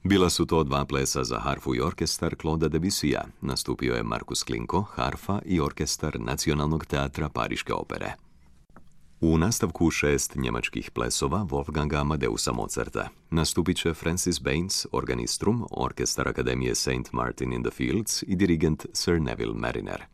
Bila su to dva plesa za harfu i orkestar Claude'a Debussya. Nastupio je Markus Klinko, harfa i orkestar Nacionalnog teatra Pariške opere. U nastavku 6 njemačkih plesova Wolfganga Amadeusa Mozarta nastupit će Francis Baines, organistrum, orkestar Akademije St. Martin in the Fields i dirigent Sir Neville Mariner.